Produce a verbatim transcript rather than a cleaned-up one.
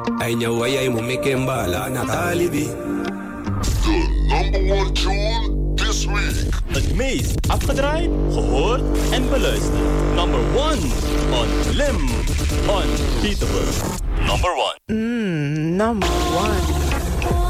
Ay nyawaya mo mekembala Natali B. The number one tune this week. Het meest afgedraaid, gehoord en beluisterd. Number one on Lim. Unbeatable. Number one. Mmm, number one.